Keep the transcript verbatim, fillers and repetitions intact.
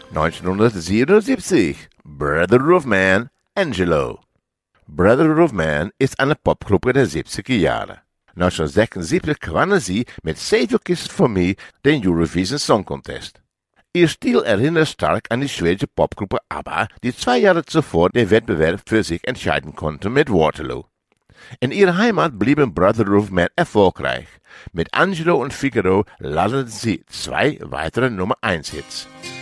neunzehnhundertsiebenundsiebzig, Brother of Man, Angelo. Brother of Man ist eine Popgruppe der siebziger Jahre. neunzehnhundertsechsundsiebzig gewannen sie mit Segelkiss for Me den Eurovision Song Contest. Ihr Stil erinnert stark an die schwedische Popgruppe ABBA, die zwei Jahre zuvor den Wettbewerb für sich entscheiden konnte mit Waterloo. In ihrer Heimat blieben Brother of Man erfolgreich. Mit Angelo und Figaro landeten sie zwei weitere Nummer eins Hits.